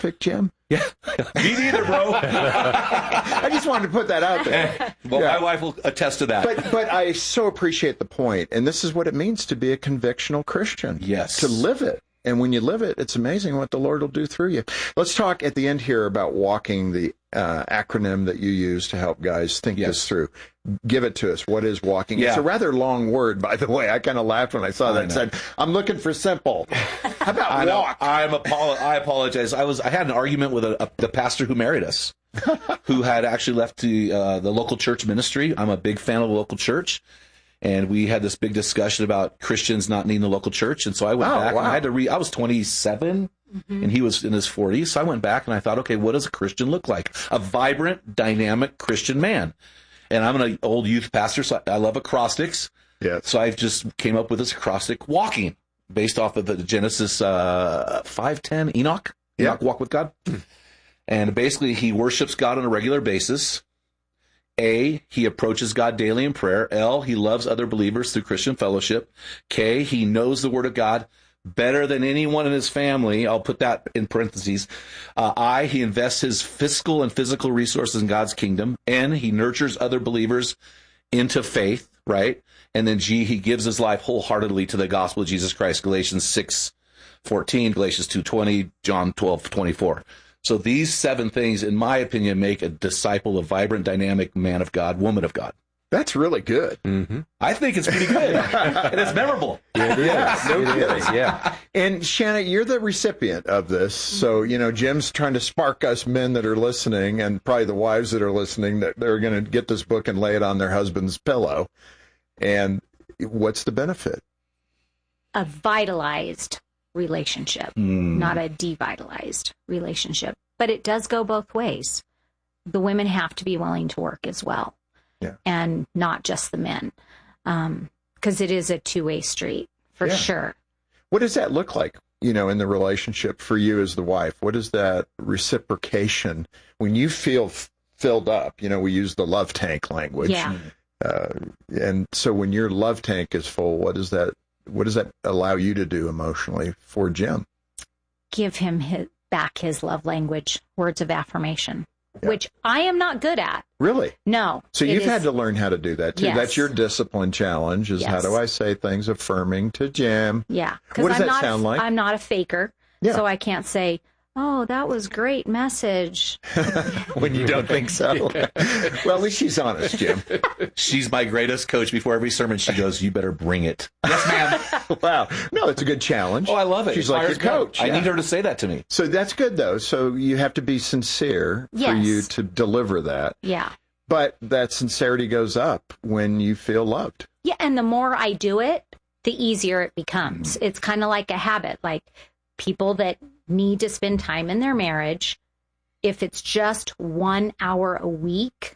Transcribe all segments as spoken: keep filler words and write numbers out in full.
perfect, Jim? Yeah. Me neither, bro. I just wanted to put that out there. Well, Yeah. my wife will attest to that. But but I so appreciate the point, and this is what it means to be a convictional Christian. Yes. To live it. And when you live it, it's amazing what the Lord will do through you. Let's talk at the end here about walking, the uh, acronym that you use to help guys think Yes. this through. Give it to us. What is walking? Yeah. It's a rather long word, by the way. I kind of laughed when I saw that I and know. said, I'm looking for simple. How about I know. walk? I'm apolo- I apologize. I was I had an argument with a, a, the pastor who married us, who had actually left the uh, the local church ministry. I'm a big fan of the local church, and we had this big discussion about Christians not needing the local church. And so I went Oh, back wow. and I had to read. I was twenty-seven, Mm-hmm. and he was in his forties. So I went back and I thought, okay, what does a Christian look like? A vibrant, dynamic Christian man. And I'm an old youth pastor, so I love acrostics. Yes. So I just came up with this acrostic, walking, based off of the Genesis uh, five ten, Enoch, Yeah. Enoch, walk with God. And basically, he worships God on a regular basis. A, he approaches God daily in prayer. L, he loves other believers through Christian fellowship. K, he knows the Word of God better than anyone in his family. I'll put that in parentheses. Uh, I, he invests his fiscal and physical resources in God's kingdom. N, he nurtures other believers into faith, right? And then G, he gives his life wholeheartedly to the gospel of Jesus Christ, Galatians six fourteen, Galatians two twenty, John twelve twenty-four. So these seven things, in my opinion, make a disciple a vibrant, dynamic man of God, woman of God. That's really good. Mm-hmm. I think it's pretty good. And it's memorable. It is. No it kidding. is. Yeah. And Shanna, you're the recipient of this. So, you know, Jim's trying to spark us men that are listening, and probably the wives that are listening, that they're going to get this book and lay it on their husband's pillow. And what's the benefit? A vitalized relationship, Mm. not a devitalized relationship. But it does go both ways. The women have to be willing to work as well. Yeah. And not just the men. Um, because it is a two-way street, for Yeah. sure. What does that look like, you know, in the relationship for you as the wife? What is that reciprocation when you feel f- filled up? You know, we use the love tank language. Yeah. Uh, and so when your love tank is full, what does that, what does that allow you to do emotionally for Jim? Give him his, back his love language, words of affirmation, Yeah. which I am not good at. Really? No. So it you've is- had to learn how to do that too. Yes. That's your discipline challenge, is how Yes. do I say things affirming to Jim? Yeah. 'cause What does I'm that not sound a, like? I'm not a faker. Yeah. So I can't say, oh, that was great message. When you don't think so. Well, at least she's honest, Jim. She's my greatest coach. Before every sermon, she goes, you better bring it. Yes, ma'am. Wow. No, it's a good challenge. Oh, I love it. She's It like your fires me up. coach. I yeah. need her to say that to me. So that's good, though. So you have to be sincere for Yes. you to deliver that. Yeah. But that sincerity goes up when you feel loved. Yeah. And the more I do it, the easier it becomes. It's kind of like a habit. Like people that need to spend time in their marriage, if it's just one hour a week,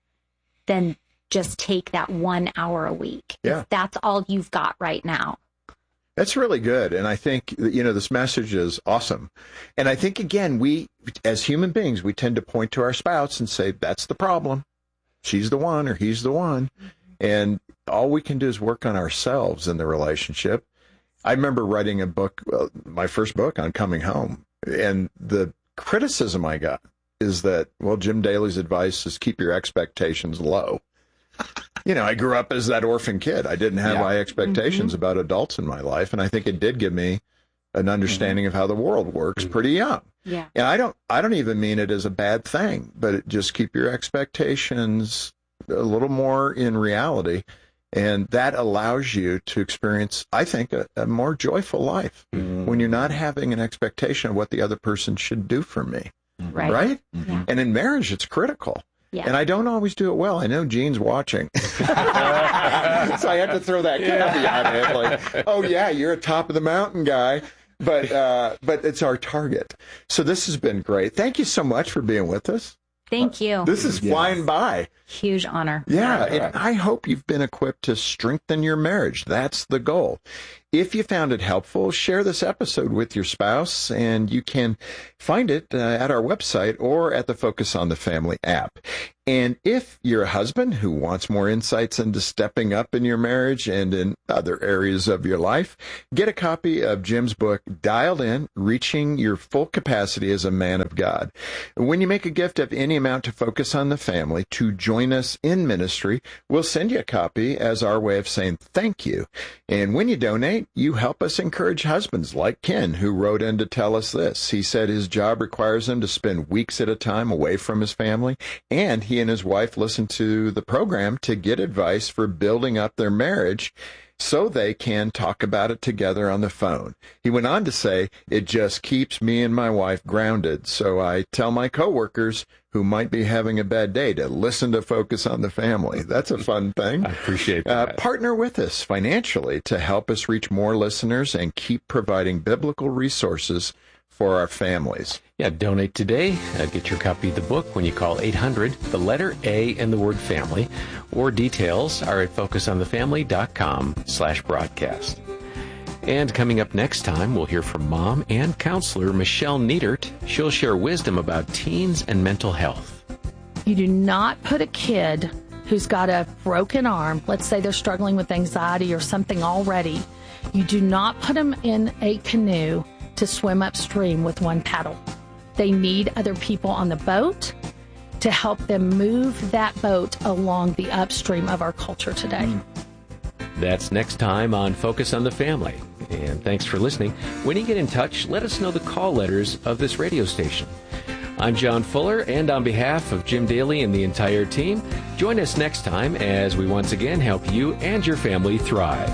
then just take that one hour a week. Yeah. If that's all you've got right now. That's really good. And I think, you know, this message is awesome. And I think, again, we, as human beings, we tend to point to our spouse and say, that's the problem. She's the one or he's the one. And all we can do is work on ourselves in the relationship. I remember writing a book, well, my first book on coming home. And the criticism I got is that, well, Jim Daly's advice is keep your expectations low. You know, I grew up as that orphan kid. I didn't have Yeah. high expectations mm-hmm. about adults in my life. And I think it did give me an understanding mm-hmm. of how the world works mm-hmm. pretty young. Yeah. And I don't, I don't even mean it as a bad thing, but it, just keep your expectations a little more in reality. And that allows you to experience, I think, a, a more joyful life mm-hmm. when you're not having an expectation of what the other person should do for me. Right. Right? Mm-hmm. And in marriage, it's critical. Yeah. And I don't always do it well. I know Gene's watching. So I have to throw that caveat in. Like, oh, yeah, you're a top of the mountain guy. But uh, but it's our target. So this has been great. Thank you so much for being with us. Thank you. This is Yes. flying by. Huge honor. Yeah, and I hope you've been equipped to strengthen your marriage. That's the goal. If you found it helpful, share this episode with your spouse, and you can find it uh, at our website or at the Focus on the Family app. And if you're a husband who wants more insights into stepping up in your marriage and in other areas of your life, get a copy of Jim's book, Dialed In, Reaching Your Full Capacity as a Man of God. When you make a gift of any amount to Focus on the Family to join us in ministry, we'll send you a copy as our way of saying thank you. And when you donate, you help us encourage husbands like Ken, who wrote in to tell us this. He said his job requires him to spend weeks at a time away from his family, and he and his wife listen to the program to get advice for building up their marriage so they can talk about it together on the phone. He went on to say, it just keeps me and my wife grounded, so I tell my coworkers who might be having a bad day to listen to Focus on the Family. That's a fun thing. I appreciate that. Uh, partner with us financially to help us reach more listeners and keep providing biblical resources for our families. Yeah, donate today. Uh, get your copy of the book when you call eight hundred, the letter A and the word family, or details are at focusonthefamily.com slash broadcast. And coming up next time, we'll hear from mom and counselor Michelle Niedert. She'll share wisdom about teens and mental health. You do not put a kid who's got a broken arm, let's say they're struggling with anxiety or something already, you do not put them in a canoe to swim upstream with one paddle. They need other people on the boat to help them move that boat along the upstream of our culture today. That's next time on Focus on the Family. And thanks for listening. When you get in touch, let us know the call letters of this radio station. I'm John Fuller, and on behalf of Jim Daly and the entire team, join us next time as we once again help you and your family thrive.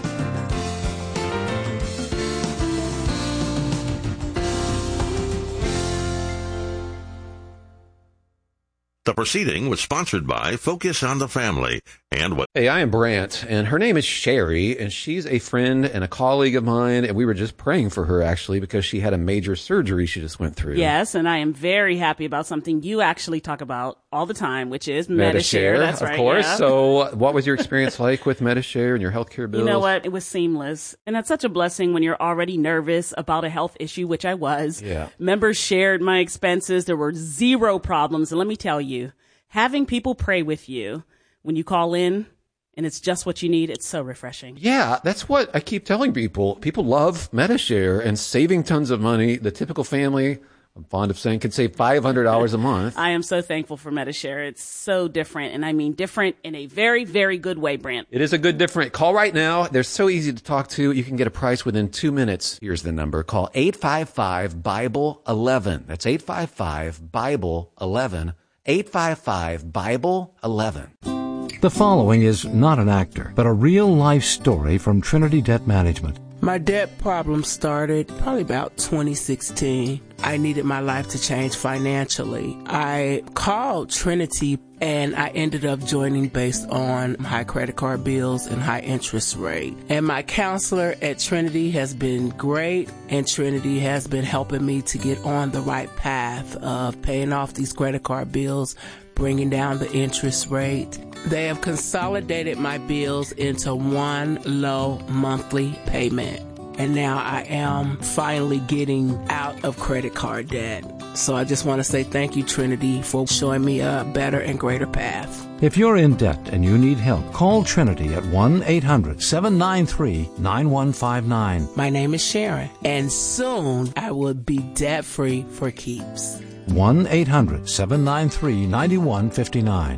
The proceeding was sponsored by Focus on the Family and what? Hey, I am Brant, and her name is Sherry, and she's a friend and a colleague of mine, and we were just praying for her, actually, because she had a major surgery she just went through. Yes, and I am very happy about something you actually talk about all the time, which is Medi-Share. Medi-Share. That's of right. Of course. Yeah. So what was your experience like with Medi-Share and your healthcare bills? You know what? It was seamless. And that's such a blessing when you're already nervous about a health issue, which I was. Yeah. Members shared my expenses. There were zero problems. And let me tell you, having people pray with you when you call in and it's just what you need, it's so refreshing. Yeah, that's what I keep telling people. People love Medi-Share and saving tons of money. The typical family, I'm fond of saying, can save five hundred dollars a month. I am so thankful for Medi-Share. It's so different, and I mean different in a very, very good way, Brant. It is a good different. Call right now. They're so easy to talk to. You can get a price within two minutes. Here's the number. Call eight five five, Bible eleven. That's eight five five, Bible eleven. eight five five, Bible eleven. The following is not an actor, but a real-life story from Trinity Debt Management. My debt problem started probably about twenty sixteen. I needed my life to change financially. I called Trinity and I ended up joining based on high credit card bills and high interest rate. And my counselor at Trinity has been great, and Trinity has been helping me to get on the right path of paying off these credit card bills, bringing down the interest rate. They have consolidated my bills into one low monthly payment. And now I am finally getting out of credit card debt. So I just want to say thank you, Trinity, for showing me a better and greater path. If you're in debt and you need help, call Trinity at one eight hundred, seven nine three, nine one five nine. My name is Sharon, and soon I will be debt-free for keeps. one eight hundred, seven nine three, nine one five nine.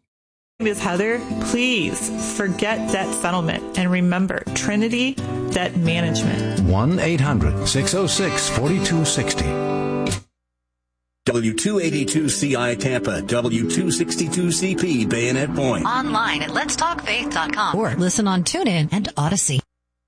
Miz Heather, please forget debt settlement and remember Trinity Debt Management. one eight hundred, six oh six, four two six oh. W two eighty-two C I Tampa, W two sixty-two C P Bayonet Point. Online at lets talk faith dot com or listen on TuneIn and Odyssey.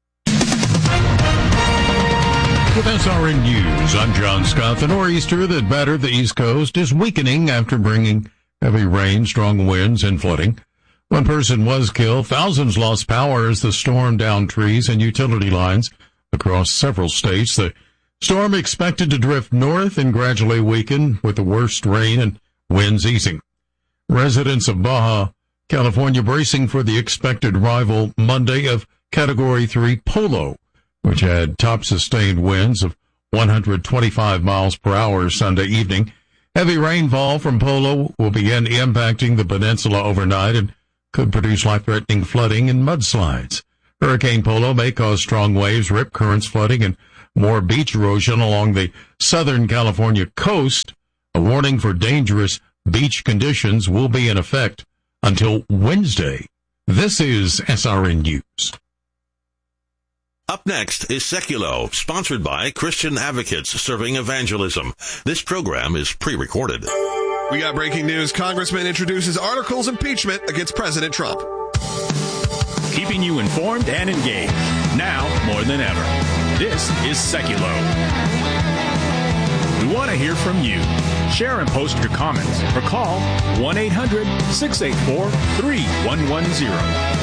With S R N News, I'm John Scott. The nor'easter that battered the East Coast is weakening after bringing heavy rain, strong winds, and flooding. One person was killed. Thousands lost power as the storm downed trees and utility lines across several states. The storm expected to drift north and gradually weaken, with the worst rain and winds easing. Residents of Baja, California, bracing for the expected arrival Monday of Category three Polo, which had top sustained winds of one hundred twenty-five miles per hour Sunday evening. Heavy rainfall from Polo will begin impacting the peninsula overnight and could produce life-threatening flooding and mudslides. Hurricane Polo may cause strong waves, rip currents, flooding, and more beach erosion along the Southern California coast. A warning for dangerous beach conditions will be in effect until Wednesday. This is S R N News. Up next is Seculo, sponsored by Christian Advocates Serving Evangelism. This program is pre-recorded. We got breaking news. Congressman introduces articles impeachment against President Trump. Keeping you informed and engaged, now more than ever. This is Seculo. We want to hear from you. Share and post your comments or call one eight hundred six eight four three one one zero.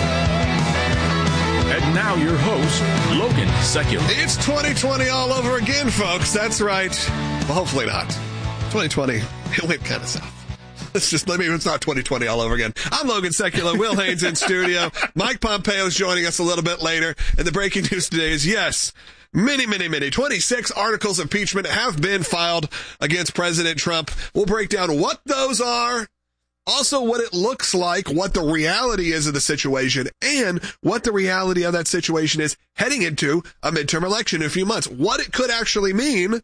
And now your host, Logan Secular. It's twenty twenty all over again, folks. That's right. Well, hopefully not. twenty twenty, it went kind of south. Let's just, let me, it's not twenty twenty all over again. I'm Logan Secular. Will Haynes in studio. Mike Pompeo is joining us a little bit later. And the breaking news today is, yes, many, many, many, twenty-six articles of impeachment have been filed against President Trump. We'll break down what those are. Also, what it looks like, what the reality is of the situation, and what the reality of that situation is heading into a midterm election in a few months. What it could actually mean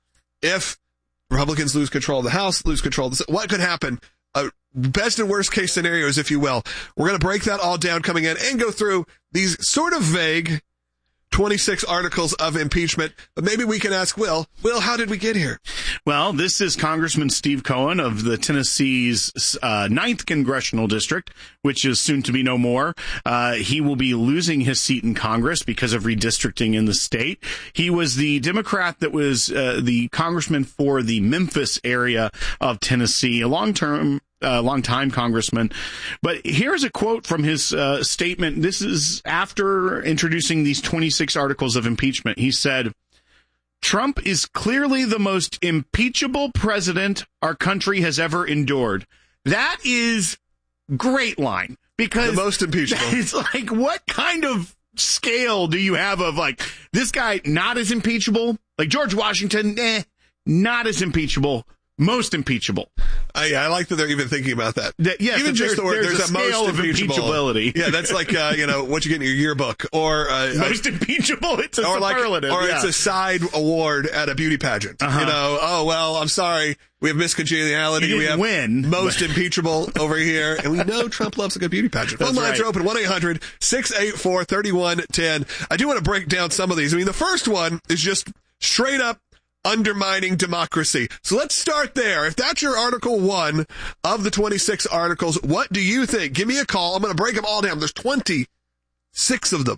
if Republicans lose control of the House, lose control of the Senate. What could happen? Uh, best and worst case scenarios, if you will. We're going to break that all down coming in and go through these sort of vague twenty-six articles of impeachment, but maybe we can ask Will, Will, how did we get here? Well, this is Congressman Steve Cohen of the Tennessee's uh, ninth Congressional District, which is soon to be no more. Uh, he will be losing his seat in Congress because of redistricting in the state. He was the Democrat that was uh, the congressman for the Memphis area of Tennessee, a long-term Uh, long-time congressman. But here's a quote from his uh, statement. This is after introducing these twenty-six articles of impeachment. He said, "Trump is clearly the most impeachable president our country has ever endured." That is great line, because the most impeachable. It's like, what kind of scale do you have of, like, this guy not as impeachable? Like George Washington, eh, not as impeachable. Most impeachable. I, I like that they're even thinking about that. that yes, even just there's, the word, there's, there's a, a scale most of impeachable. impeachability. Yeah, that's like, uh, you know, what you get in your yearbook. Or uh, most impeachable, it's a or superlative. Like, or yeah. it's a side award at a beauty pageant. Uh-huh. You know, oh, well, I'm sorry. We have miscongeniality. You we have win, most but... impeachable over here. And we know Trump loves a good beauty pageant. Phone lines right. are open, one eight hundred six eight four three one one zero. I do want to break down some of these. I mean, the first one is just straight up undermining democracy. So let's start there. If that's your article one of the twenty-six articles, what do you think? Give me a call. I'm going to break them all down. There's twenty-six of them.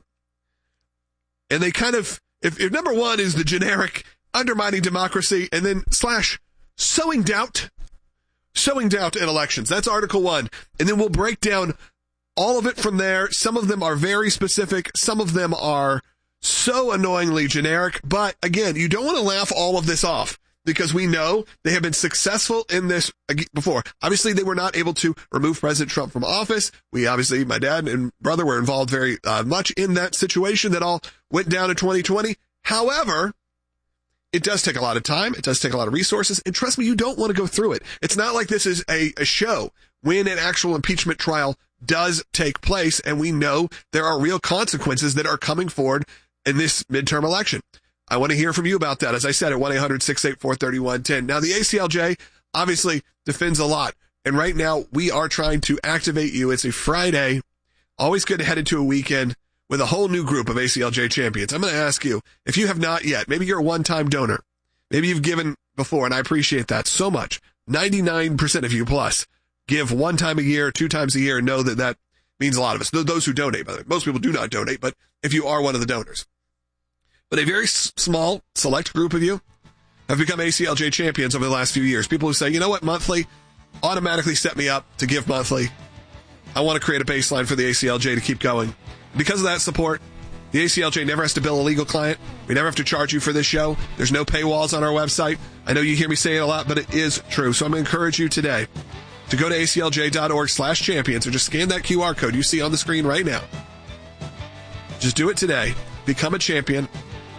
And they kind of, if, if number one is the generic undermining democracy, and then slash sowing doubt, sowing doubt in elections. That's article one. And then we'll break down all of it from there. Some of them are very specific. Some of them are so annoyingly generic, but again, you don't want to laugh all of this off, because we know they have been successful in this before. Obviously, they were not able to remove President Trump from office. We obviously, my dad and brother were involved very uh, much in that situation that all went down in twenty twenty. However, it does take a lot of time. It does take a lot of resources. And trust me, you don't want to go through it. It's not like this is a, a show. When an actual impeachment trial does take place, and we know there are real consequences that are coming forward in this midterm election. I want to hear from you about that. As I said, at one eight hundred six eight four three one one zero. Now, the A C L J obviously defends a lot. And right now, we are trying to activate you. It's a Friday. Always good to head into a weekend with a whole new group of A C L J champions. I'm going to ask you, if you have not yet, maybe you're a one-time donor. Maybe you've given before, and I appreciate that so much. ninety-nine percent of you plus give one time a year, two times a year, and know that that means a lot of us. Those who donate, by the way. Most people do not donate, but if you are one of the donors. But a very s- small, select group of you have become A C L J champions over the last few years. People who say, you know what, monthly automatically set me up to give monthly. I want to create a baseline for the A C L J to keep going. Because of that support, the A C L J never has to bill a legal client. We never have to charge you for this show. There's no paywalls on our website. I know you hear me say it a lot, but it is true. So I'm going to encourage you today to go to A C L J dot org slash champions or just scan that Q R code you see on the screen right now. Just do it today. Become a champion.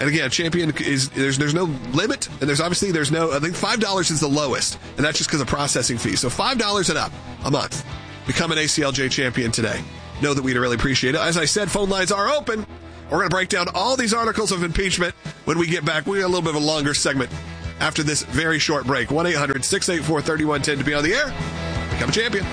And again, Champion is, there's there's no limit, and there's obviously, there's no, I think five dollars is the lowest, and that's just because of processing fees. So five dollars and up a month. Become an A C L J champion today. Know that we'd really appreciate it. As I said, phone lines are open. We're going to break down all these articles of impeachment when we get back. We got a little bit of a longer segment after this very short break. one eight hundred six eight four three one one zero to be on the air. Become a champion.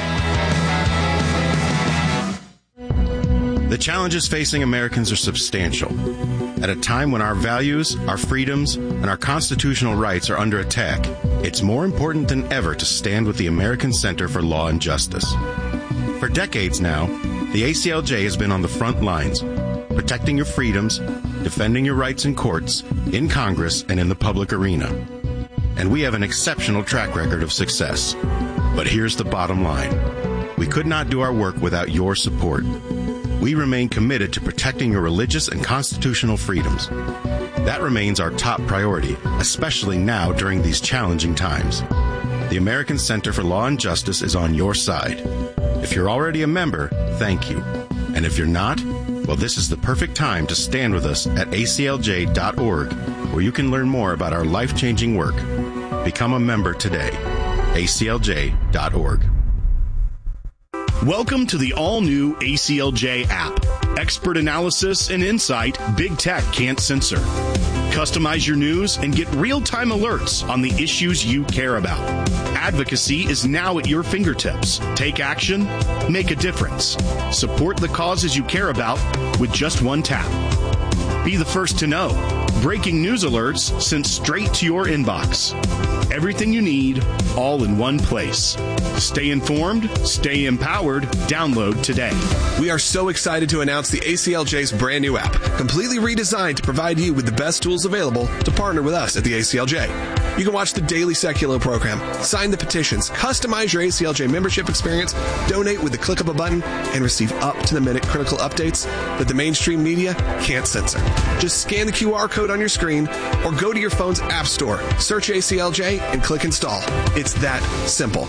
The challenges facing Americans are substantial. At a time when our values, our freedoms, and our constitutional rights are under attack, it's more important than ever to stand with the American Center for Law and Justice. For decades now, the A C L J has been on the front lines, protecting your freedoms, defending your rights in courts, in Congress, and in the public arena. And we have an exceptional track record of success. But here's the bottom line. We could not do our work without your support. We remain committed to protecting your religious and constitutional freedoms. That remains our top priority, especially now during these challenging times. The American Center for Law and Justice is on your side. If you're already a member, thank you. And if you're not, well, this is the perfect time to stand with us at A C L J dot org, where you can learn more about our life-changing work. Become a member today. A C L J dot org. Welcome to the all-new A C L J app. Expert analysis and insight big tech can't censor. Customize your news and get real-time alerts on the issues you care about. Advocacy is now at your fingertips. Take action, make a difference. Support the causes you care about with just one tap. Be the first to know. Breaking news alerts sent straight to your inbox. Everything you need, all in one place. Stay informed, stay empowered. Download today. We are so excited to announce the A C L J's brand new app, completely redesigned to provide you with the best tools available to partner with us at the A C L J. You can watch the daily Secular program, sign the petitions, customize your A C L J membership experience, donate with the click of a button, and receive up-to-the-minute critical updates that the mainstream media can't censor. Just scan the Q R code on your screen or go to your phone's app store, search A C L J, and click install. It's that simple.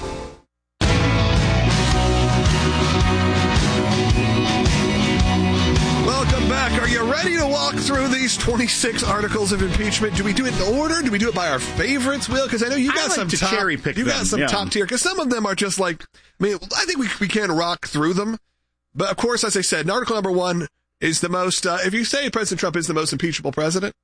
Welcome back. Are you ready to walk through these twenty-six articles of impeachment? Do we do it in order? Do we do it by our favorites, Will? Because I know you got I like some to top, cherry pick you got them, some yeah. top tier. Because some of them are just like, I mean, I think we we can rock through them. But of course, as I said, article number one is the most. Uh, if you say President Trump is the most impeachable president,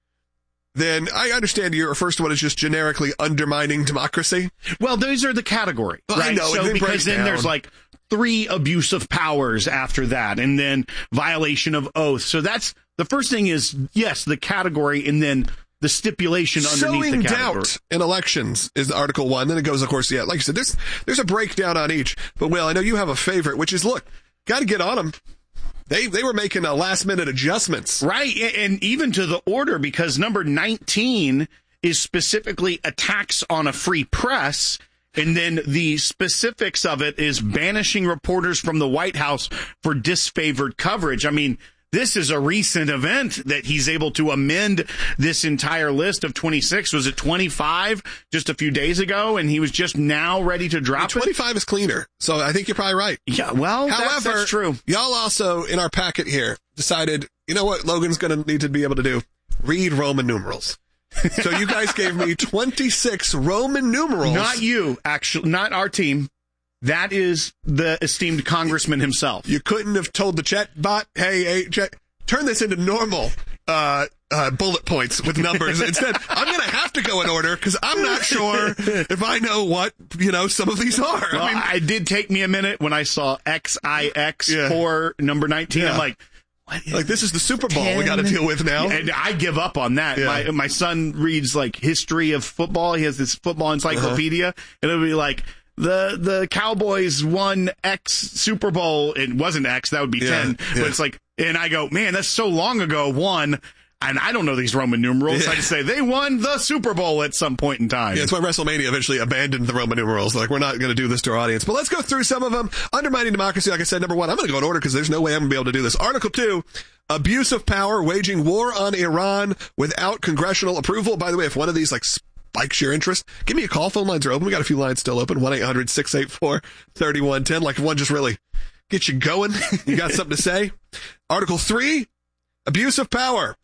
then I understand your first one is just generically undermining democracy. Well, those are the category, Well, I right? know, and so then because break then down. there's like three abuse of powers after that, and then violation of oath. So that's the first thing is, yes, the category, and then the stipulation underneath Sowing the category. doubt in elections is Article One. Then it goes, of course, yeah, like you said, there's there's a breakdown on each. But Will, I know you have a favorite, which is look, got to get on them. They they were making a last minute adjustments, right? And even to the order, because number nineteen is specifically attacks on a free press. And then the specifics of it is banishing reporters from the White House for disfavored coverage. I mean, this is a recent event that he's able to amend this entire list of twenty-six. Was it twenty-five just a few days ago? And he was just now ready to drop it? twenty-five is cleaner. So I think you're probably right. Yeah, well, however, that's, that's true. Y'all also, in our packet here, decided, you know what Logan's going to need to be able to do? Read Roman numerals. So you guys gave me twenty-six Roman numerals. Not you, actually, not our team. That is the esteemed congressman himself. You couldn't have told the chat bot, hey, hey chat, turn this into normal uh, uh, bullet points with numbers. Instead, I'm going to have to go in order because I'm not sure if I know what, you know, some of these are. Well, I mean, I did take me a minute when I saw X I X Yeah. for number nineteen. Yeah. I'm like, like this is the Super Bowl we got to deal with now. And I give up on that. Yeah. My my son reads like history of football. He has this football encyclopedia, uh-huh. and it'll be like the the Cowboys won X Super Bowl. It wasn't X, that would be Yeah, ten. yeah. But it's like, and I go, man, that's so long ago. One. And I don't know these Roman numerals. Yeah. I just say they won the Super Bowl at some point in time. Yeah, that's why WrestleMania eventually abandoned the Roman numerals. Like, we're not going to do this to our audience. But let's go through some of them. Undermining democracy, like I said, number one, I'm going to go in order because there's no way I'm going to be able to do this. Article two, abuse of power, waging war on Iran without congressional approval. By the way, if one of these, like, spikes your interest, give me a call. Phone lines are open. We got a few lines still open. one eight hundred six eight four three one one zero. Like, if one just really gets you going, you got something to say. Article three, abuse of power.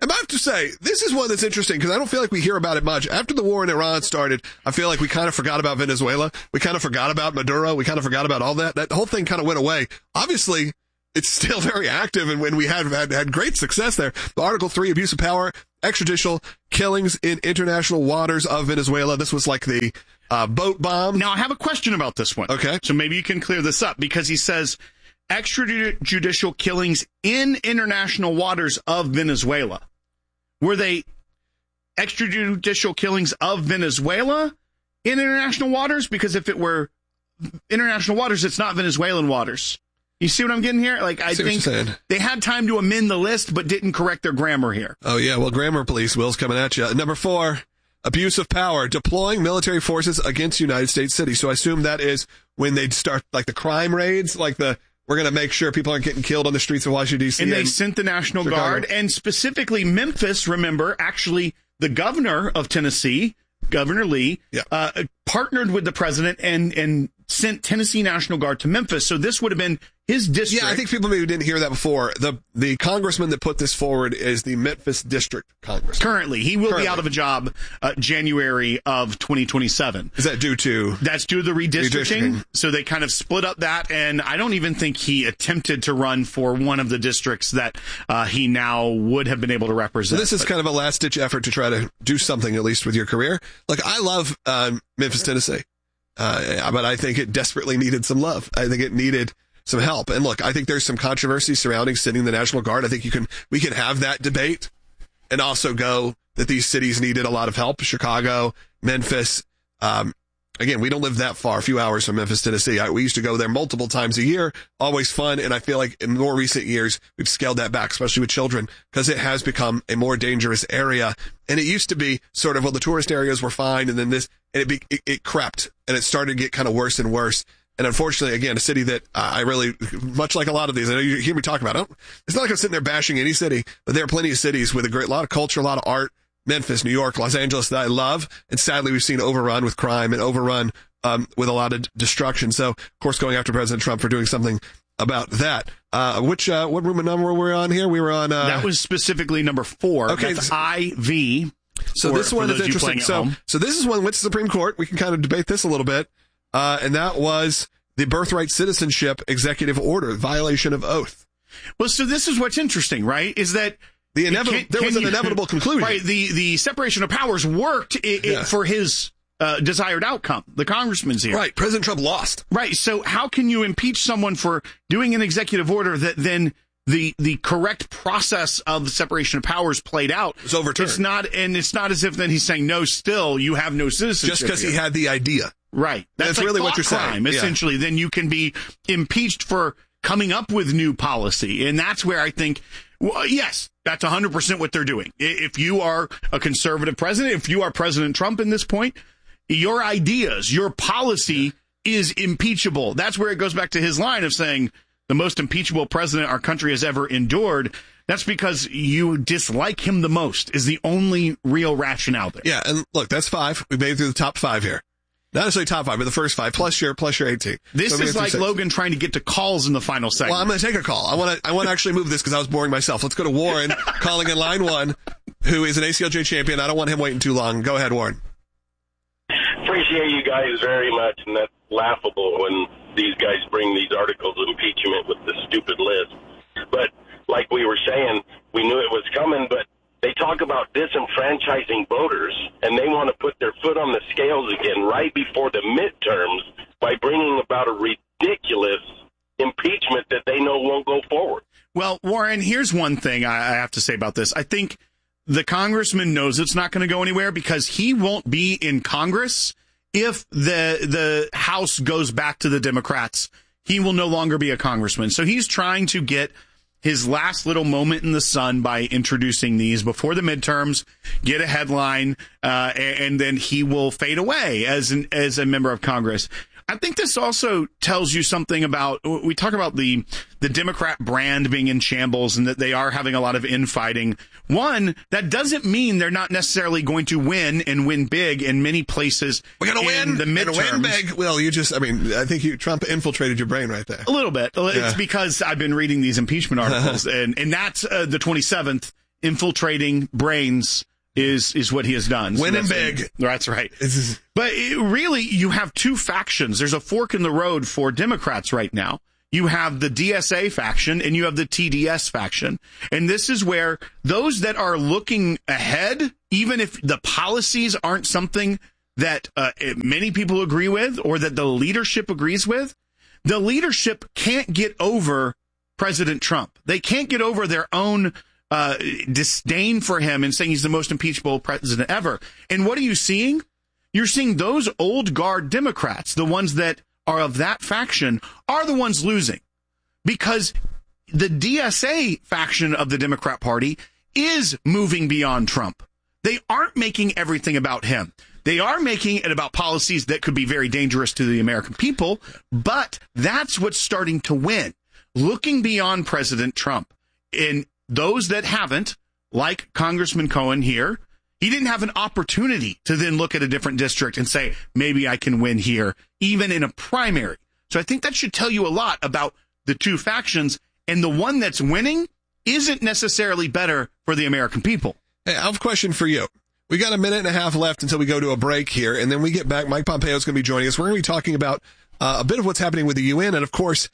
And I have to say, this is one that's interesting because I don't feel like we hear about it much. After the war in Iran started, I feel like we kind of forgot about Venezuela. We kind of forgot about Maduro. We kind of forgot about all that. That whole thing kind of went away. Obviously, it's still very active, and when we had, had had great success there. The Article three, abuse of power, extrajudicial killings in international waters of Venezuela. This was like the uh, boat bomb. Now, I have a question about this one. Okay. So maybe you can clear this up, because he says extrajudicial killings in international waters of Venezuela. Were they extrajudicial killings of Venezuela in international waters? Because if it were international waters, it's not Venezuelan waters. You see what I'm getting here? Like, I think they had time to amend the list, but didn't correct their grammar here. Oh, yeah. Well, grammar police, Will's coming at you. Number four, abuse of power, deploying military forces against United States cities. So I assume that is when they'd start, like, the crime raids, like the, we're going to make sure people aren't getting killed on the streets of Washington, D C. And they sent the National Chicago. Guard, and specifically Memphis, remember, actually, the governor of Tennessee, Governor Lee, yeah. uh, partnered with the president and, and sent Tennessee National Guard to Memphis. So this would have been his district. Yeah, I think people maybe didn't hear that before. The the congressman that put this forward is the Memphis District Congressman. Currently. He will Currently. be out of a job uh, January of twenty twenty-seven. Is that due to? That's due to the redistricting. redistricting. So they kind of split up that, and I don't even think he attempted to run for one of the districts that uh, he now would have been able to represent. So this is but, kind of a last-ditch effort to try to do something, at least with your career. Like, I love uh, Memphis, Tennessee, uh, but I think it desperately needed some love. I think it needed some help. And look, I think there's some controversy surrounding sending the National Guard. I think you can, we can have that debate and also go that these cities needed a lot of help. Chicago, Memphis. Um, again, we don't live that far, a few hours from Memphis, Tennessee. I, we used to go there multiple times a year, always fun. And I feel like in more recent years, we've scaled that back, especially with children, because it has become a more dangerous area. And it used to be sort of, well, the tourist areas were fine. And then this, and it, be, it, it crept and it started to get kind of worse and worse. And unfortunately, again, a city that uh, I really, much like a lot of these, I know you hear me talk about it. It's not like I'm sitting there bashing any city, but there are plenty of cities with a great lot of culture, a lot of art. Memphis, New York, Los Angeles that I love. And sadly, we've seen overrun with crime and overrun um, with a lot of destruction. So, of course, going after President Trump for doing something about that. Uh, which, uh, what room and number were we on here? We were on, uh, that was specifically number four. Okay. That's I V. So for, this one is interesting. So, so this is one that went to the Supreme Court. We can kind of debate this a little bit. Uh, and that was the birthright citizenship executive order, violation of oath. Well, so this is what's interesting, right? Is that the inevitable, can, there can was an you, inevitable conclusion. Right. The, the separation of powers worked it, yeah. it, for his uh, desired outcome. The congressman's here. Right. President Trump lost. Right. So how can you impeach someone for doing an executive order that then the the correct process of the separation of powers played out? It's overturned. It's not, and it's not as if then he's saying, no, still, you have no citizenship. Just because he had the idea. Right. That's, That's like really what you're crime, saying. Essentially, yeah. Then you can be impeached for coming up with new policy. And that's where I think, well, yes, that's one hundred percent what they're doing. If you are a conservative president, if you are President Trump in this point, your ideas, your policy is impeachable. That's where it goes back to his line of saying the most impeachable president our country has ever endured. That's because you dislike him the most is the only real rationale there. Yeah, and look, that's five. We made it through the top five here. Not necessarily top five, but the first five, plus your, plus your eighteen. This so is like Logan trying to get to calls in the final segment. Well, I'm going to take a call. I want to I want to actually move this because I was boring myself. Let's go to Warren calling in line one, who is an A C L J champion. I don't want him waiting too long. Go ahead, Warren. Appreciate you guys very much, and that's laughable when these guys bring these articles of impeachment with the stupid list. But like we were saying, we knew it was coming, but they talk about disenfranchising voters, and they want to put their foot on the scales again right before the midterms by bringing about a ridiculous impeachment that they know won't go forward. Well, Warren, here's one thing I have to say about this. I think the congressman knows it's not going to go anywhere because he won't be in Congress if the the House goes back to the Democrats. He will no longer be a congressman. So he's trying to get his last little moment in the sun by introducing these before the midterms, get a headline, uh, and, and then he will fade away as an, as a member of Congress. I think this also tells you something about, we talk about the, the Democrat brand being in shambles and that they are having a lot of infighting. One, that doesn't mean they're not necessarily going to win and win big in many places. We're going to win the midterms. Win big. Well, you just, I mean, I think you, Trump infiltrated your brain right there. A little bit. Yeah. It's because I've been reading these impeachment articles and, and that's uh, the twenty-seventh infiltrating brains is is what he has done. So Winning that's, big. That's right. But it, really, you have two factions. There's a fork in the road for Democrats right now. You have the D S A faction and you have the T D S faction. And this is where those that are looking ahead, even if the policies aren't something that uh, many people agree with or that the leadership agrees with, the leadership can't get over President Trump. They can't get over their own uh, disdain for him and saying he's the most impeachable president ever. And what are you seeing? You're seeing those old guard Democrats, the ones that are of that faction, are the ones losing, because the D S A faction of the Democrat Party is moving beyond Trump. They aren't making everything about him. They are making it about policies that could be very dangerous to the American people, but that's what's starting to win. Looking beyond President Trump. And those that haven't, like Congressman Cohen here, he didn't have an opportunity to then look at a different district and say, maybe I can win here, even in a primary. So I think that should tell you a lot about the two factions, and the one that's winning isn't necessarily better for the American people. Hey, I have a question for you. We got a minute and a half left until we go to a break here, and then we get back. Mike Pompeo is going to be joining us. We're going to be talking about uh, a bit of what's happening with the U N, and of course,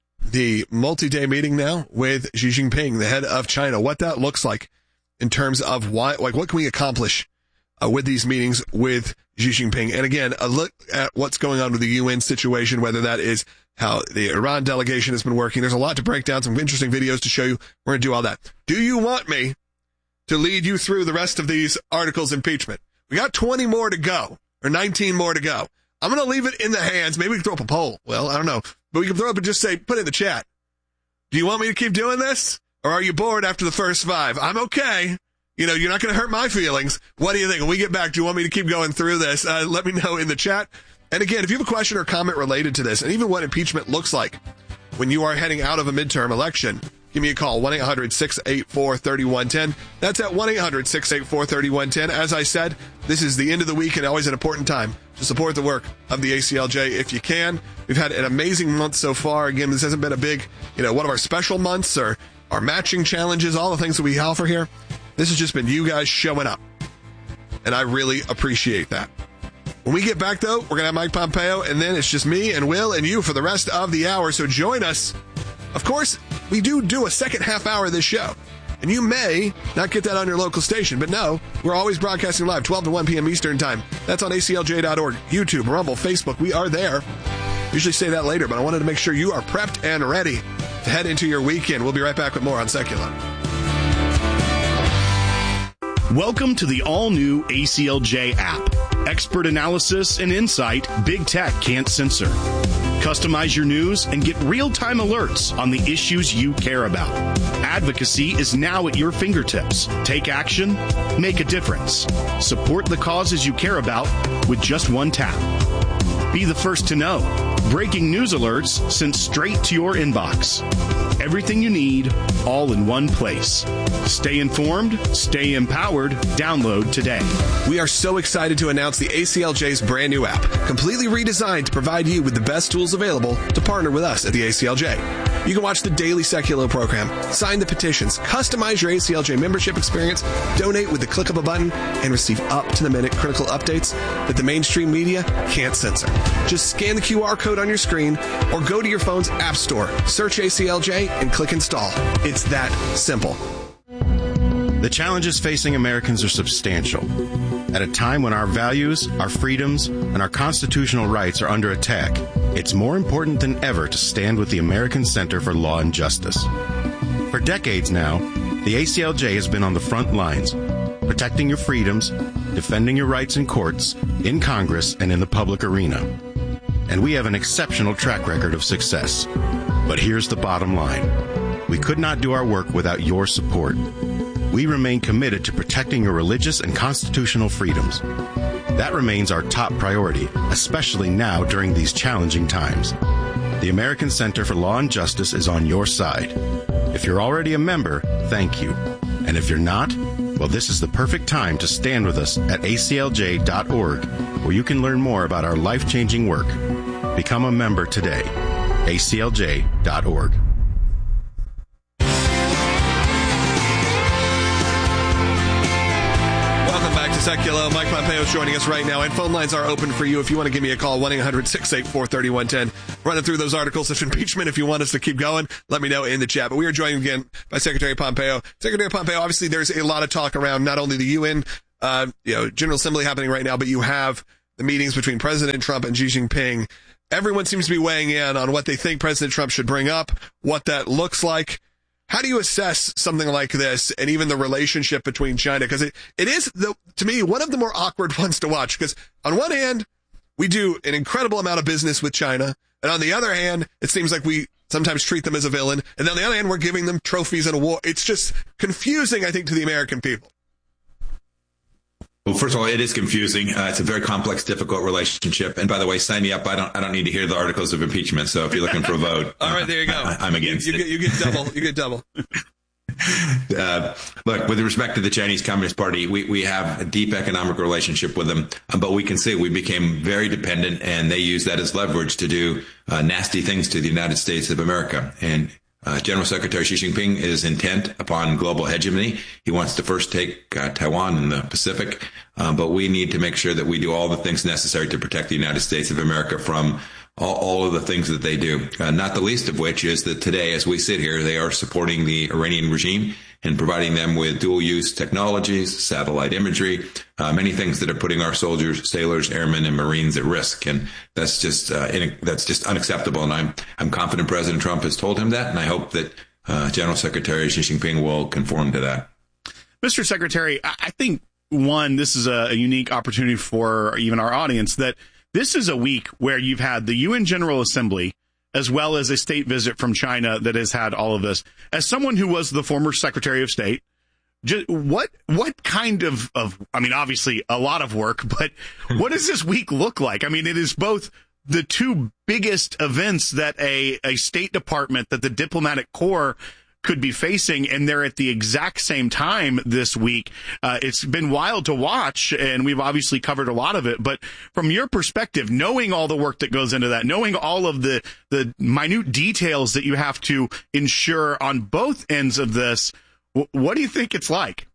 the multi-day meeting now with Xi Jinping, the head of China, what that looks like in terms of why, like, what can we accomplish uh, with these meetings with Xi Jinping? And again, a look at what's going on with the U N situation, whether that is how the Iran delegation has been working. There's a lot to break down, some interesting videos to show you. We're going to do all that. Do you want me to lead you through the rest of these articles impeachment? We got twenty more to go, or nineteen more to go. I'm going to leave it in the hands. Maybe we can throw up a poll. Well, I don't know. But we can throw up and just say, put it in the chat. Do you want me to keep doing this? Or are you bored after the first five? I'm okay. You know, you're not going to hurt my feelings. What do you think? When we get back, do you want me to keep going through this? Uh, let me know in the chat. And again, if you have a question or comment related to this, and even what impeachment looks like when you are heading out of a midterm election, give me a call, one eight hundred six eight four three one one zero. That's at one eight hundred six eight four three one one zero. As I said, this is the end of the week and always an important time to support the work of the A C L J if you can. We've had an amazing month so far. Again, this hasn't been a big, you know, one of our special months or our matching challenges, all the things that we offer here. This has just been you guys showing up. And I really appreciate that. When we get back, though, we're going to have Mike Pompeo, and then it's just me and Will and you for the rest of the hour. So join us. Of course, we do do a second half hour of this show. And you may not get that on your local station, but no, we're always broadcasting live, twelve to one p.m. Eastern Time. That's on A C L J dot org, YouTube, Rumble, Facebook. We are there. Usually say that later, but I wanted to make sure you are prepped and ready to head into your weekend. We'll be right back with more on Secular. Welcome to the all-new A C L J app. Expert analysis and insight big tech can't censor. Customize your news and get real-time alerts on the issues you care about. Advocacy is now at your fingertips. Take action, make a difference. Support the causes you care about with just one tap. Be the first to know. Breaking news alerts sent straight to your inbox. Everything you need, all in one place. Stay informed, stay empowered. Download today. We are so excited to announce the A C L J's brand new app, completely redesigned to provide you with the best tools available to partner with us at the A C L J. You can watch the daily Secular program, sign the petitions, customize your A C L J membership experience, donate with the click of a button, and receive up-to-the-minute critical updates that the mainstream media can't censor. Just scan the Q R code on your screen or go to your phone's app store, search A C L J, and click install. It's that simple. The challenges facing Americans are substantial. At a time when our values, our freedoms, and our constitutional rights are under attack, it's more important than ever to stand with the American Center for Law and Justice. For decades now, the A C L J has been on the front lines, protecting your freedoms, defending your rights in courts, in Congress, and in the public arena. And we have an exceptional track record of success. But here's the bottom line. We could not do our work without your support. We remain committed to protecting your religious and constitutional freedoms. That remains our top priority, especially now during these challenging times. The American Center for Law and Justice is on your side. If you're already a member, thank you. And if you're not, well, this is the perfect time to stand with us at A C L J dot org, where you can learn more about our life-changing work. Become a member today. A C L J dot org. Sekulow. Mike Pompeo is joining us right now, and phone lines are open for you if you want to give me a call, one eight hundred six eight four three one one zero. Running through those articles of impeachment. If you want us to keep going, let me know in the chat. But we are joined again by Secretary Pompeo. Secretary Pompeo, obviously there's a lot of talk around not only the U N, uh, you know, General Assembly happening right now, but you have the meetings between President Trump and Xi Jinping. Everyone seems to be weighing in on what they think President Trump should bring up, what that looks like. How do you assess something like this and even the relationship between China? Because it, it is, the, to me, one of the more awkward ones to watch. Because on one hand, we do an incredible amount of business with China. And on the other hand, it seems like we sometimes treat them as a villain. And on the other hand, we're giving them trophies and awards. It's just confusing, I think, to the American people. Well, first of all, it is confusing. Uh, it's a very complex, difficult relationship. And by the way, sign me up. I don't. I don't need to hear the articles of impeachment. So if you're looking for a vote, all right, there you go. I, I'm against you, you it. Get, you get double. You get double. Uh, look, with respect to the Chinese Communist Party, we, we have a deep economic relationship with them, um, but we can see we became very dependent, and they use that as leverage to do uh, nasty things to the United States of America. And Uh, General Secretary Xi Jinping is intent upon global hegemony. He wants to first take uh, Taiwan and the Pacific, uh, but we need to make sure that we do all the things necessary to protect the United States of America from all, all of the things that they do, uh, not the least of which is that today, as we sit here, they are supporting the Iranian regime and providing them with dual-use technologies, satellite imagery, uh, many things that are putting our soldiers, sailors, airmen, and Marines at risk. And that's just uh, in, that's just unacceptable. And I'm I'm confident President Trump has told him that, and I hope that uh, General Secretary Xi Jinping will conform to that. Mister Secretary, I think, one, this is a, a unique opportunity for even our audience, that this is a week where you've had the U N General Assembly as well as a state visit from China that has had all of this. As someone who was the former Secretary of State, just what what kind of, of, I mean, obviously a lot of work, but what does this week look like? I mean, it is both the two biggest events that a, a State Department, that the diplomatic corps could be facing, and they're at the exact same time this week. Uh, it's been wild to watch, and we've obviously covered a lot of it. But from your perspective, knowing all the work that goes into that, knowing all of the, the minute details that you have to ensure on both ends of this, w- what do you think it's like?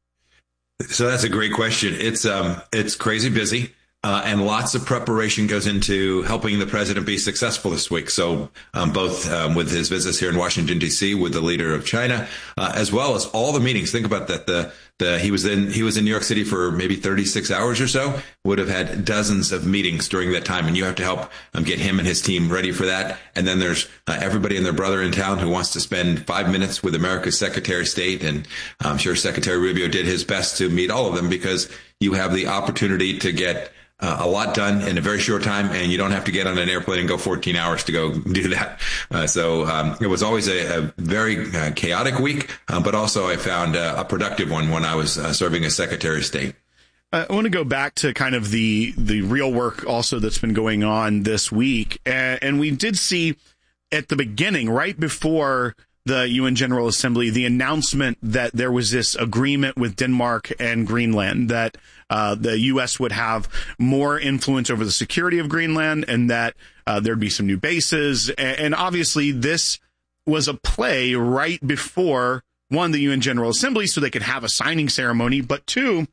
So that's a great question. It's um, it's crazy busy. Uh, and lots of preparation goes into helping the president be successful this week. So um, both um, with his visits here in Washington, D C, with the leader of China, uh, as well as all the meetings. Think about that. The the he was in he was in New York City for maybe thirty-six hours or so, would have had dozens of meetings during that time. And you have to help um, get him and his team ready for that. And then there's uh, everybody and their brother in town who wants to spend five minutes with America's Secretary of State. And I'm sure Secretary Rubio did his best to meet all of them, because you have the opportunity to get Uh, a lot done in a very short time, and you don't have to get on an airplane and go fourteen hours to go do that. Uh, so um, it was always a, a very uh, chaotic week, uh, but also I found uh, a productive one when I was uh, serving as Secretary of State. I want to go back to kind of the the real work also that's been going on this week. And, and we did see at the beginning, right before the U N General Assembly, the announcement that there was this agreement with Denmark and Greenland, that uh, the U S would have more influence over the security of Greenland, and that uh, there'd be some new bases. And, and obviously this was a play right before, one, the U N General Assembly, so they could have a signing ceremony, but two,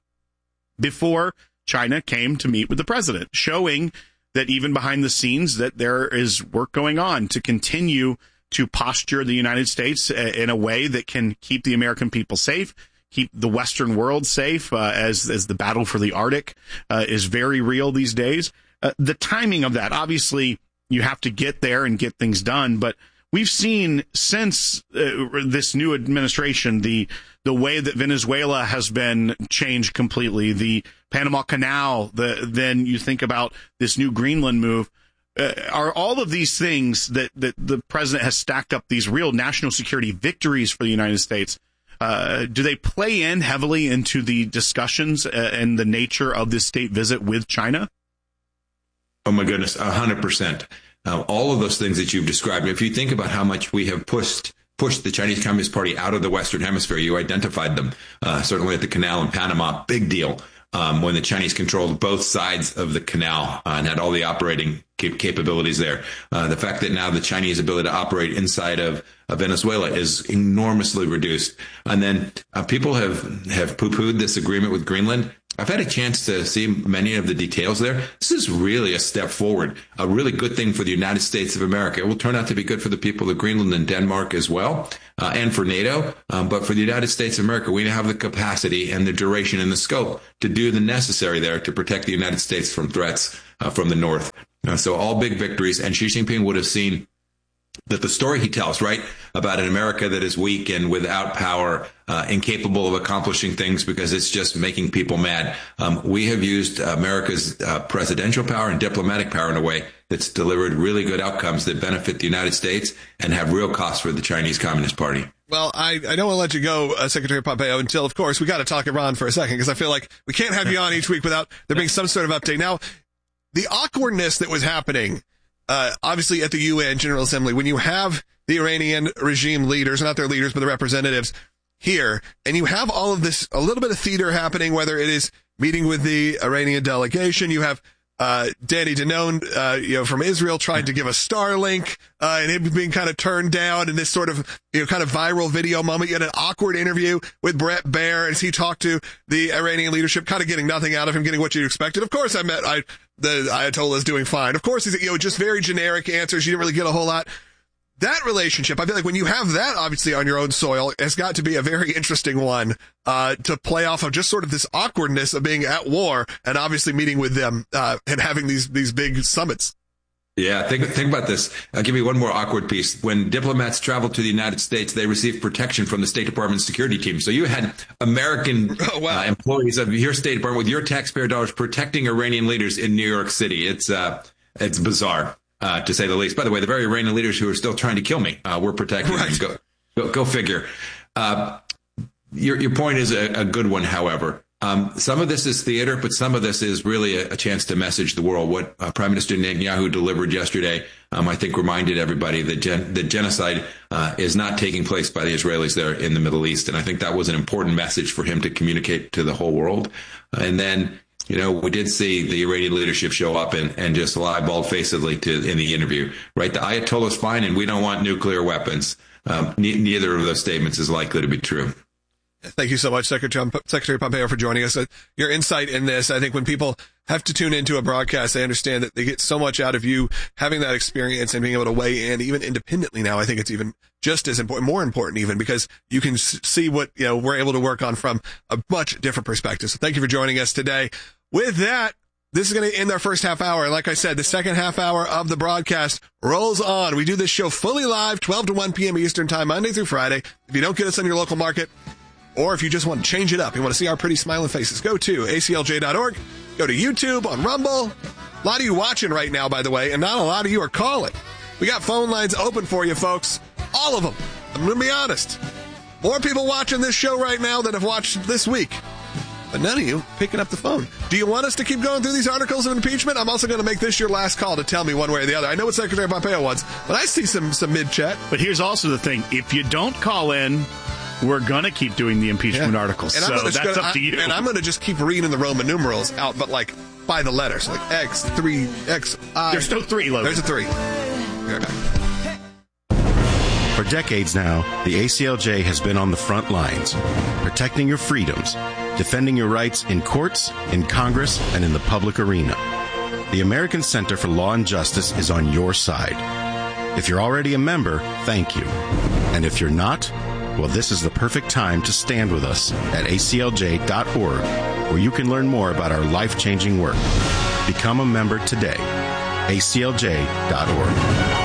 before China came to meet with the president, showing that even behind the scenes that there is work going on to continue to posture the United States in a way that can keep the American people safe, keep the Western world safe, uh, as as the battle for the Arctic uh, is very real these days. Uh, the timing of that, obviously, you have to get there and get things done, but we've seen since uh, this new administration, the the way that Venezuela has been changed completely, the Panama Canal, the then you think about this new Greenland move. Uh, are all of these things that, that the president has stacked up, these real national security victories for the United States, uh, do they play in heavily into the discussions and the nature of this state visit with China? Oh, my goodness, one hundred percent. Uh, all of those things that you've described, if you think about how much we have pushed pushed the Chinese Communist Party out of the Western Hemisphere, you identified them, uh, certainly at the canal in Panama, big deal. Um, when the Chinese controlled both sides of the canal uh, and had all the operating cap- capabilities there. Uh, the fact that now the Chinese ability to operate inside of, of Venezuela is enormously reduced. And then uh, people have, have poo-pooed this agreement with Greenland. I've had a chance to see many of the details there. This is really a step forward, a really good thing for the United States of America. It will turn out to be good for the people of Greenland and Denmark as well, uh, and for NATO. Um, but for the United States of America, we have the capacity and the duration and the scope to do the necessary there to protect the United States from threats uh, from the North. Uh, so all big victories. And Xi Jinping would have seen that the story he tells, right, about an America that is weak and without power, uh, incapable of accomplishing things because it's just making people mad. Um, we have used America's uh, presidential power and diplomatic power in a way that's delivered really good outcomes that benefit the United States and have real costs for the Chinese Communist Party. Well, I, I don't want to let you go, uh, Secretary Pompeo, until, of course, we got to talk Iran for a second, because I feel like we can't have you on each week without there being some sort of update. Now, the awkwardness that was happening Uh, obviously at the U N General Assembly, when you have the Iranian regime leaders, not their leaders, but the representatives here, and you have all of this, a little bit of theater happening, whether it is meeting with the Iranian delegation, you have uh, Danny Danon, uh, you know, from Israel trying to give a Starlink, uh, and him being kind of turned down in this sort of, you know, kind of viral video moment. You had an awkward interview with Brett Baer as he talked to the Iranian leadership, kind of getting nothing out of him, getting what you expected. Of course, I met, I, the Ayatollah is doing fine. Of course, he's, you know, just very generic answers. You didn't really get a whole lot. That relationship, I feel like when you have that, obviously, on your own soil, has got to be a very interesting one uh, to play off of just sort of this awkwardness of being at war and obviously meeting with them uh, and having these these big summits. Yeah, think think about this. I'll give you one more awkward piece. When diplomats travel to the United States, they receive protection from the State Department security team. So you had American oh, wow. uh, employees of your State Department with your taxpayer dollars protecting Iranian leaders in New York City. It's uh, it's bizarre. Uh, to say the least. By the way, the very Iranian leaders who are still trying to kill me, uh, we're protecting right. them. Go, go, go figure. Uh, your your point is a, a good one, however. Um, some of this is theater, but some of this is really a, a chance to message the world. What uh, Prime Minister Netanyahu delivered yesterday, um, I think, reminded everybody that gen- that genocide uh, is not taking place by the Israelis there in the Middle East. And I think that was an important message for him to communicate to the whole world. Uh, and then You know, we did see the Iranian leadership show up and, and just lie bald-facedly to in the interview, right? The Ayatollah's fine, and we don't want nuclear weapons. Um, ne- neither of those statements is likely to be true. Thank you so much, Secretary, Secretary Pompeo, for joining us. Uh, your insight in this, I think when people have to tune into a broadcast, they understand that they get so much out of you having that experience and being able to weigh in, even independently now. I think it's even just as important, more important even, because you can see what, you know, we're able to work on from a much different perspective. So thank you for joining us today. With that, this is going to end our first half hour. Like I said, the second half hour of the broadcast rolls on. We do this show fully live, twelve to one p.m. Eastern time, Monday through Friday. If you don't get us on your local market, or if you just want to change it up, you want to see our pretty smiling faces, go to A C L J dot org, go to YouTube, on Rumble. A lot of you watching right now, by the way, and not a lot of you are calling. We got phone lines open for you, folks. All of them. I'm going to be honest. More people watching this show right now than have watched this week. But none of you picking up the phone. Do you want us to keep going through these articles of impeachment? I'm also going to make this your last call to tell me one way or the other. I know what Secretary Pompeo wants, but I see some, some mid-chat. But here's also the thing. If you don't call in, we're going to keep doing the impeachment yeah. articles. And so that's gonna, up to you. I, and I'm going to just keep reading the Roman numerals out, but like by the letters. Like X, three, X, I. There's no three, Logan. There's a three. Okay. For decades now, the A C L J has been on the front lines, protecting your freedoms, defending your rights in courts, in Congress, and in the public arena. The American Center for Law and Justice is on your side. If you're already a member, thank you. And if you're not, well, this is the perfect time to stand with us at A C L J dot org, where you can learn more about our life-changing work. Become a member today. A C L J dot org.